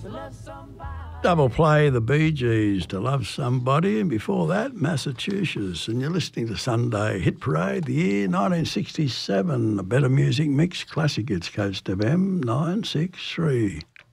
Double play, the Bee Gees, To Love Somebody, and before that, Massachusetts. And you're listening to Sunday Hit Parade, the year 1967. A better music mix, classic hits, Coast FM 963.